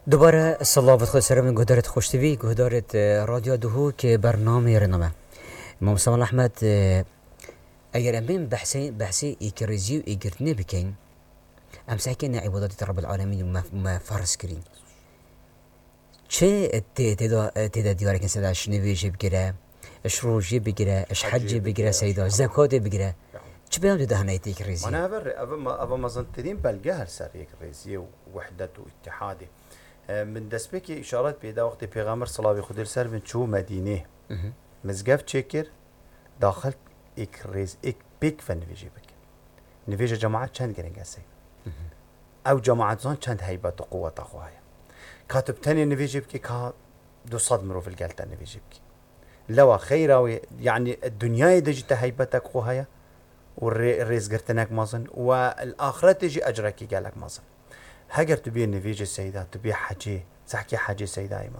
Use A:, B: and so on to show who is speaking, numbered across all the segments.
A: دوباره صلوات خود سرم گهدارت خوشتوی گهدارت رادیو دهو که برنامه رنامه امام سلمان احمد اگر امین بحثی ایکریزی و ایگرتنی بکن امسح کنه عبادات رب العالمین ما فرض کرین چه تدا دیواره کن سیدا اش نویجه بگیره اش روجه بگیره اش حجه بگیره سیدا زکات بگیره چه بیام ده هنایت ایکریزی
B: انا ابا مزنترين بلقاها سر ایکریزی و وحدت و اتحاد من دست بکی اشارات پیدا وقتی پیغمبر صلوات خدا سر من چو مدینه مزگف چکر داخل ایکریز ایک بیک فن نویجه بکن نویجه جماعت چند گرنگ هستی او جماعت زان چند هیبت و قوت اخواه كاتب تاني نفيجي بكي كا دو صدمرو في القلتة نفيجي بكي لوا خيراوي يعني الدنيا دجي هيبتك خوهايا والريز قرتناك مازن والآخرة تجي أجرك قالك مازن هاجر تبي نفيجي السيدة تبي حاجي تحكي حاجي سيدة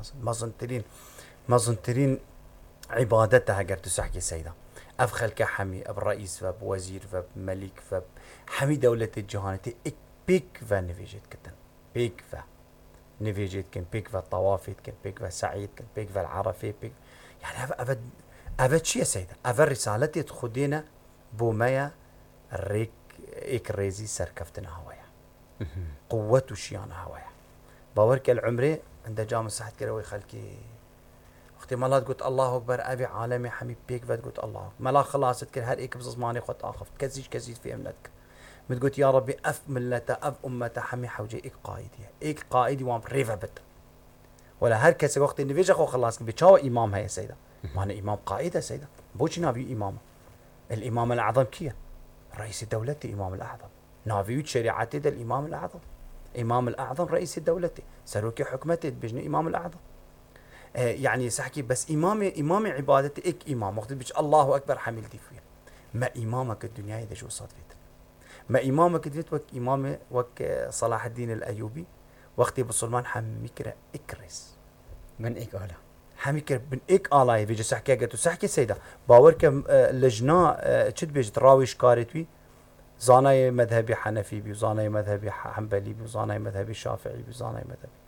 B: مازن ترين عبادتها هاجر تسحكي سيدة أفخل كحمي أب رئيس فب وزير فب ملك فب حمي دولة الجهانة إك بيك فا نفيجي كتن بيك فا نفيجيت كن بيك في الطوافيت كن بيك في سعيد كن بيك في العرفي بيك يعني أبد شيء سيدة أبد رسالتي تخدينا بومايا الريك إكريزي سركفتنا هوايا قوة وشيانا هوايا باورك العمري عند جامع صحت كروي خلكي اختي مالات قلت الله أكبر أبي عالمي حمي بيك فات قلت الله ملا خلاص تكر هر إيك بزماني خد آخفت كزيش في أمنتك متقول يا ربي أف ملته أف أمته حمي حوجي إيك قائدي وام ريفا بت ولا هر كسي وقت النفيجة خو خلاص بيتشاو إمام هي سيدة ما أنا إمام قائدة سيدة بوش نبي إمام الإمام الأعظم كيا رئيس الدولة إمام الأعظم نافيوت شريعتي ده الإمام الأعظم إمام الأعظم رئيس الدولة سلوكي حكمتي بجني إمام الأعظم يعني سحكي بس إمامي عبادتي إيك إمام وقت بيش الله أكبر حملتي فيه ما إمامك الدنيا إذا جو صاد فيه ما إمامك ديت وك إمام وك صلاح الدين الأيوبي وقتي بسلمان حميكرة إكرس
A: من إيك آلا
B: حميكرة بن إيك آلا يفيج سحكي قلت سحكي سيدا باورك لجنا تشد بيج تراويش كارتوي زاناي مذهبي حنفي بي وزاناي مذهبي حنبلي بي وزاناي مذهبي شافعي بي وزاناي مذهبي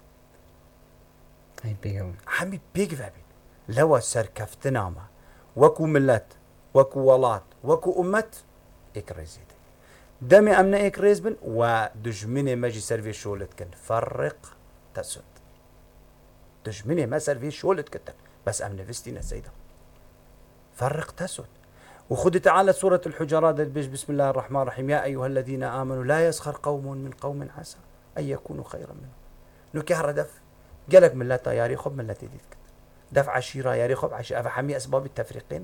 A: هاي بيهم
B: حمي بيك فابي لو سركفتنا ما وكو ملت وكو ولات وكو أمت إكرزيد دمي أمنا إكريز بن ودجمني ماجي سيرفي شولت كن فرق تسد دجمني ما سيرفي شولت كتن بس أمنا فستينا سيدا فرق تسد وخد تعالى سورة الحجرات بسم الله الرحمن الرحيم يا أيها الذين آمنوا لا يسخر قوم من قوم عسى أن يكونوا خيرا منهم نكهر دف قالك ملتا يا ريخب ملتي ديتك دف عشيرة يا ريخب عشيرة أفحمي أسباب التفريقين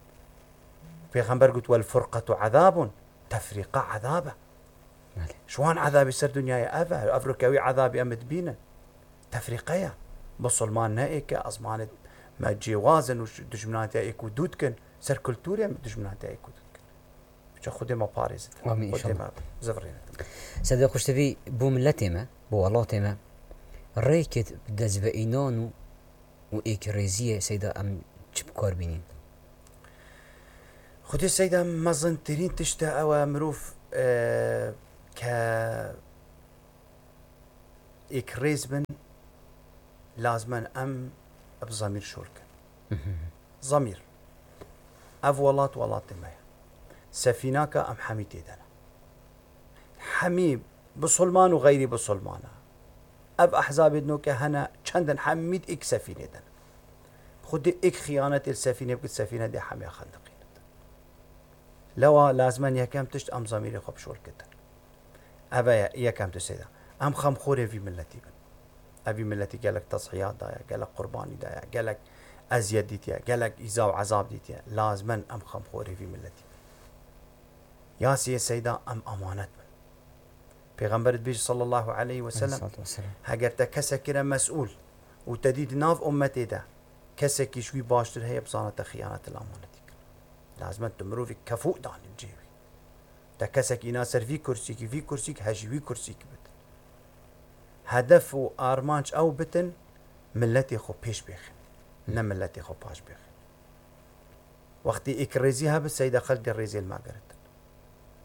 B: في غنبر قلت والفرقة عذاب تفرقة عذابه شوان عذاب يصير دنيا يا أفريقيا عذاب أمد بينا تفريقية بصلمان نائك أزمان ما جوازن ودجمنات يايك ودودكن سر كلتوريا دجمنات يايك ودودكن شو خدي ما باريس خدي ما زفرين
A: سيدي خوشتبي بو ملتما بو ولاتما ريكت بدزب إينانو وإيكريزية سيدا أم جبكار بينين
B: خدي السيدة مزنترين تشتا أو مروف ك إكريز بن لازما أم بضمير شورك ضمير أف ولات مايا سفيناك أم حميتي دنا حميب بصلمان وغيري بصلمان أب أحزاب دنوك هنا چندن حميد إك سفينة دنا خدي إك خيانة السفينة بكت سفينة دي حمي خندق لوا لازمان يكام تشت أم ضميري خب شول كتن أبا يكام تسيدا أم خم خوري في ملتي بن أبي ملتي قالك تصحيات دايا قالك قرباني دايا قالك أزيد ديتيا قالك إيزا وعذاب ديتيا لازما أم خم خوري في ملتي يا سيدا أم أمانت من پیغمبر بيج صلى الله عليه وسلم هاگرتا كسكرا مسؤول وتديد ناف أمتي دا كسكي شوي باشتر هي بصانة خيانة الأمانة لازم تمرو في كفوء دان الجيوي تكسك يناسر في كرسيك هجي في كرسيك بت هدف وآرمانش أو بتن ملتي خو بيش بيخ نم ملتي خو باش بيخ وقتي إكريزيها بالسيدة خلق الريزي الماقرت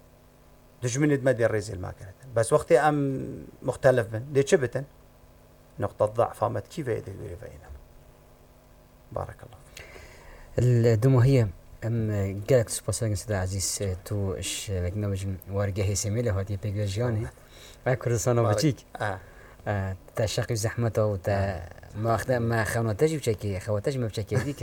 B: دجمن دمدي الريزي الماقرت بس وقتي أم مختلف بن دي چه بتن نقطة ضعف مت كيف يدي ويفينا. بارك الله.
A: الدمو هي ام قالك سباسان سيد عزيز تو اش برنامج وارجه سميله هاتي بيجاجاني كردستان بچيك تا شقي زحمته و تا ما خونتاجي بچكي خواتاجي ما بچكي ديكر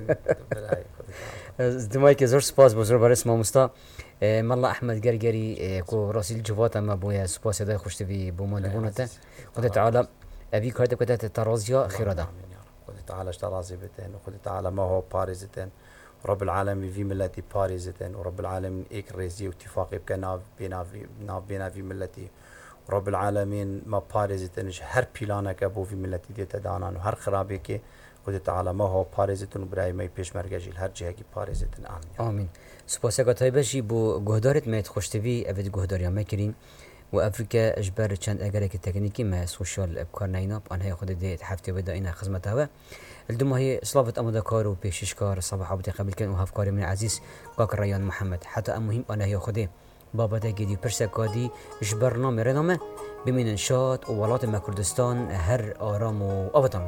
A: دمای که زور سپاس بزرگ برای اسم مستا ملا احمد گرگری کو راسیل جوات ما بویا سپاس دای خوشتوی بومان دبونته خدا تعالی ابي كارت كتات ترازيا خيردا
B: خدا تعالى اشترازي بتن وخدا تعالى ما هو باريزتن رب العالمين في ملتي باريزتن ورب العالمين ايك ريزي واتفاقي بكناف بينا في ملتي ورب العالمين ما باريزتن هر بلانك ابو في ملتي دي تدانان وهر خرابي كي خدا تعالى ما هو باريزتن وبراي ما يبيش مرججي هر جهه كي باريزتن
A: امين سپاس گتای بشی بو گهدارت میت خوشتوی اوید گهداریا میکرین و افریقا اجبار چند اگر که تکنیکی ما سوشال ابکار نیناب آنها خود دیت هفته بدا اینا خدمت هوا الدم هي صلافة أمدا كار وبيشش كار صباح عبد قبل كان وهاف كار من عزيز قاك ريان محمد حتى المهم أنا هي خده بابا تجدي برسا كادي إجبرنا مرنامه بمن إنشاء وولات ما كردستان هر آرام وأوطان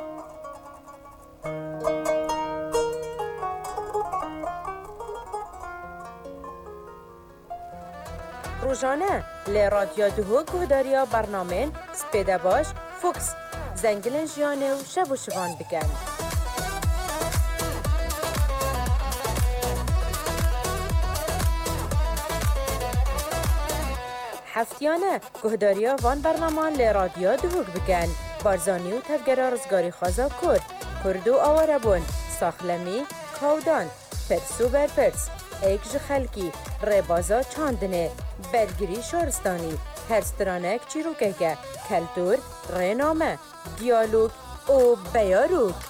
C: روزانه لرادیو دهو گهداریا برنامه سپیده باش فوکس زنگلن جیانه و شب و شوان بکن هفتیانه گهداریا وان برنامه لرادیو دهو بکن بارزانی و تفگره رزگاری خوازا کرد و آواربون ساخلمی کودان پرسو برپرس ایکج خلکی ربازا چاندنه برگری شارستانی هرسترانک چیروکه کلتور رنامه دیالوگ و بیاروک